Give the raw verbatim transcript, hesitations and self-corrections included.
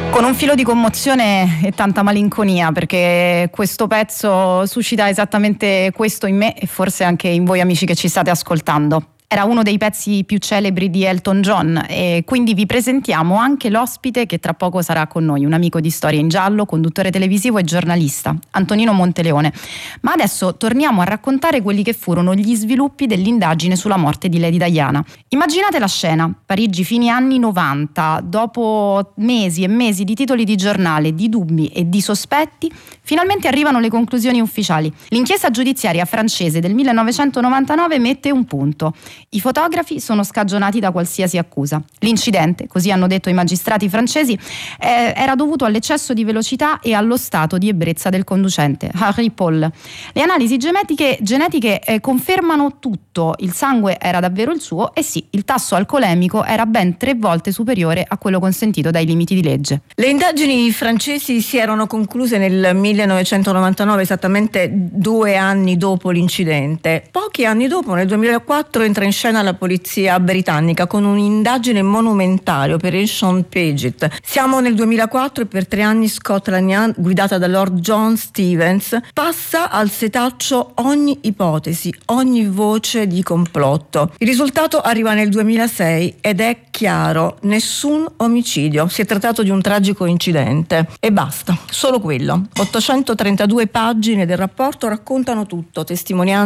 Con un filo di commozione e tanta malinconia, perché questo pezzo suscita esattamente questo in me e forse anche in voi amici che ci state ascoltando. Era uno dei pezzi più celebri di Elton John e quindi vi presentiamo anche l'ospite che tra poco sarà con noi, un amico di Storia in Giallo, conduttore televisivo e giornalista, Antonino Monteleone. Ma adesso torniamo a raccontare quelli che furono gli sviluppi dell'indagine sulla morte di Lady Diana. Immaginate la scena, Parigi fine anni novanta, dopo mesi e mesi di titoli di giornale, di dubbi e di sospetti, finalmente arrivano le conclusioni ufficiali. L'inchiesta giudiziaria francese del millenovecentonovantanove mette un punto. I fotografi sono scagionati da qualsiasi accusa. L'incidente, così hanno detto i magistrati francesi, eh, era dovuto all'eccesso di velocità e allo stato di ebbrezza del conducente, Harry Paul. Le analisi genetiche, genetiche eh, confermano tutto. Il sangue era davvero il suo e sì, il tasso alcolemico era ben tre volte superiore a quello consentito dai limiti di legge. Le indagini francesi si erano concluse nel millenovecentonovantanove, esattamente due anni dopo l'incidente. Pochi anni dopo, nel duemilaquattro, entra in scena la polizia britannica con un'indagine monumentale, Operation Paget. Siamo nel duemilaquattro e per tre anni Scotland Yard, guidata da Lord John Stevens, passa al setaccio ogni ipotesi, ogni voce di complotto. Il risultato arriva nel duemilasei ed è chiaro, nessun omicidio. Si è trattato di un tragico incidente e basta, solo quello. ottocentotrentadue pagine del rapporto raccontano tutto, testimonianze